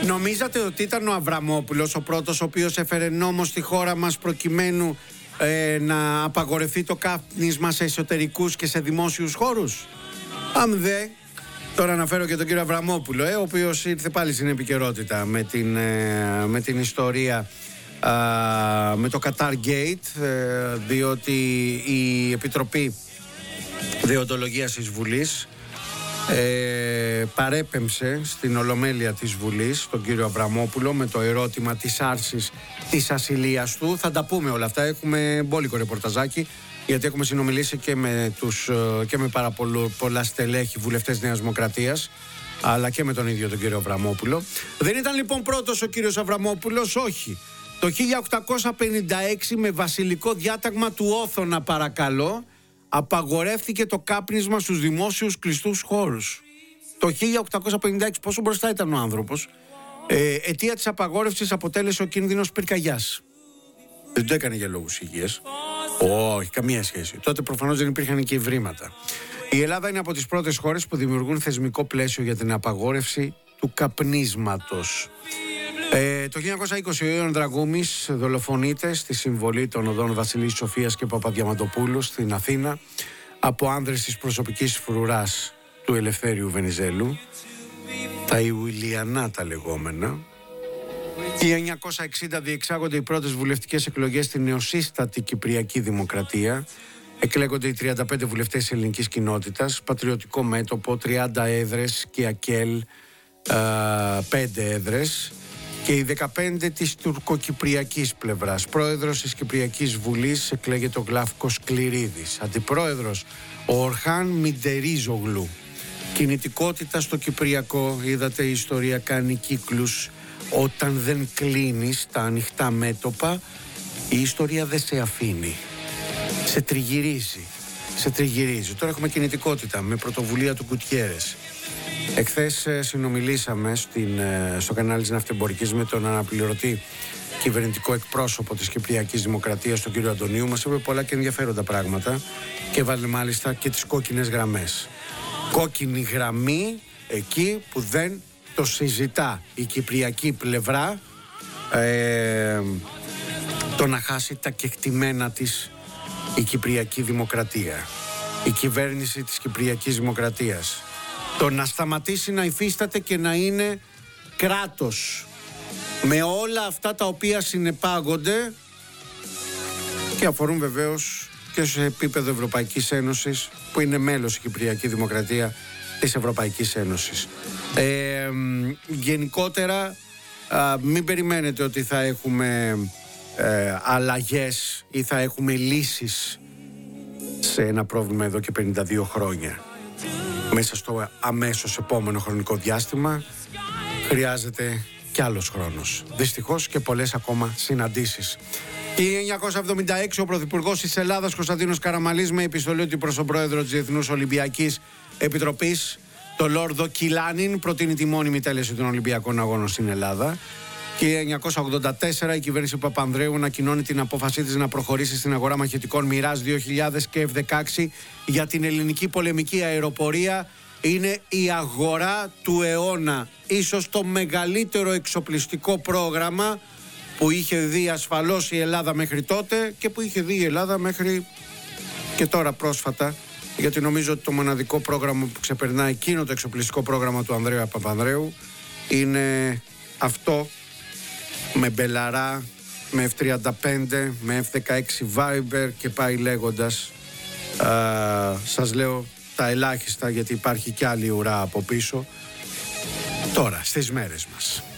Νομίζατε ότι ήταν ο Αβραμόπουλος ο πρώτος ο οποίος έφερε νόμο στη χώρα μας προκειμένου να απαγορευτεί το κάπνισμα σε εσωτερικούς και σε δημόσιους χώρους? Αν δε, τώρα αναφέρω και τον κύριο Αβραμόπουλο, ο οποίος ήρθε πάλι στην επικαιρότητα με την ιστορία με το Qatar Gate, διότι η Επιτροπή Δεοντολογίας της Βουλής παρέπεμψε στην Ολομέλεια της Βουλής τον κύριο Αβραμόπουλο με το ερώτημα της άρσης της ασυλίας του. Θα τα πούμε όλα αυτά, έχουμε μπόλικο ρεπορταζάκι, γιατί έχουμε συνομιλήσει και με πάρα πολλά στελέχη βουλευτές Νέας Δημοκρατίας, αλλά και με τον ίδιο τον κύριο Αβραμόπουλο. Δεν ήταν λοιπόν πρώτος ο κύριος Αβραμόπουλος, όχι. Το 1856 με βασιλικό διάταγμα του Όθωνα, παρακαλώ, απαγορεύτηκε το κάπνισμα στους δημόσιους κλειστούς χώρους. Το 1856, πόσο μπροστά ήταν ο άνθρωπος. Αιτία της απαγόρευσης αποτέλεσε ο κίνδυνος πυρκαγιάς. Δεν το έκανε για λόγους υγείας. Όχι, καμία σχέση. Τότε προφανώς δεν υπήρχαν και υβρήματα. Η Ελλάδα είναι από τις πρώτες χώρες που δημιουργούν θεσμικό πλαίσιο για την απαγόρευση του καπνίσματος. Το 1920 ο Ιωάννης Δραγούμης δολοφονείται στη συμβολή των οδών Βασιλής Σοφίας και Παπαδιαμαντοπούλου στην Αθήνα από άνδρες της προσωπικής φρουράς του Ελευθέριου Βενιζέλου, τα Ιουλιανά τα λεγόμενα. Το 1960 διεξάγονται οι πρώτες βουλευτικές εκλογές στην νεοσύστατη Κυπριακή Δημοκρατία. Εκλέγονται οι 35 βουλευτές της ελληνικής κοινότητας, Πατριωτικό Μέτωπο, 30 έδρες και ΑΚΕΛ 5 έδρες. Και οι 15 της τουρκοκυπριακής πλευράς. Πρόεδρος της Κυπριακής Βουλής εκλέγεται ο Γλάφκος Κληρίδης. Αντιπρόεδρος ο Ορχάν Μιντερίζογλου. Κινητικότητα στο Κυπριακό, είδατε, η ιστορία κάνει κύκλους. Όταν δεν κλείνεις τα ανοιχτά μέτωπα, η ιστορία δεν σε αφήνει. Σε τριγυρίζει. Τώρα έχουμε κινητικότητα με πρωτοβουλία του Κουτιέρες. Εχθές συνομιλήσαμε στο κανάλι της Ναυτεμπορικής με τον αναπληρωτή κυβερνητικό εκπρόσωπο της Κυπριακής Δημοκρατίας, τον κύριο Αντωνίου. Μας είπε πολλά και ενδιαφέροντα πράγματα και βάλει μάλιστα και τις κόκκινες γραμμές. Κόκκινη γραμμή εκεί που δεν το συζητά η κυπριακή πλευρά, το να χάσει τα κεκτημένα της η Κυπριακή Δημοκρατία, η κυβέρνηση της Κυπριακής Δημοκρατίας. Το να σταματήσει να υφίσταται και να είναι κράτος με όλα αυτά τα οποία συνεπάγονται και αφορούν βεβαίως και σε επίπεδο Ευρωπαϊκής Ένωσης, που είναι μέλος η Κυπριακή Δημοκρατία της Ευρωπαϊκής Ένωσης. Γενικότερα μην περιμένετε ότι θα έχουμε αλλαγές ή θα έχουμε λύσεις σε ένα πρόβλημα εδώ και 52 χρόνια. Μέσα στο αμέσως επόμενο χρονικό διάστημα χρειάζεται κι άλλος χρόνος. Δυστυχώς και πολλές ακόμα συναντήσεις. Το 1976 ο Πρωθυπουργός της Ελλάδας Κωνσταντίνος Καραμανλής, με επιστολή του προς τον Πρόεδρο της Διεθνούς Ολυμπιακής Επιτροπής, τον Λόρδο Κιλάνιν, προτείνει τη μόνιμη τέλεση των Ολυμπιακών Αγώνων στην Ελλάδα. Και 1984 η κυβέρνηση Παπανδρέου ανακοινώνει την απόφασή της να προχωρήσει στην αγορά μαχητικών Μιράζ 2000 και F-16 για την ελληνική πολεμική αεροπορία. Είναι η αγορά του αιώνα. Ίσως το μεγαλύτερο εξοπλιστικό πρόγραμμα που είχε δει ασφαλώς η Ελλάδα μέχρι τότε και που είχε δει η Ελλάδα μέχρι και τώρα πρόσφατα. Γιατί νομίζω ότι το μοναδικό πρόγραμμα που ξεπερνά εκείνο το εξοπλιστικό πρόγραμμα του Ανδρέα Παπανδρέου είναι αυτό, με Μπελαρά, με F-35, με F-16 Viber και πάει λέγοντας. Σας λέω τα ελάχιστα, γιατί υπάρχει κι άλλη ουρά από πίσω τώρα στις μέρες μας.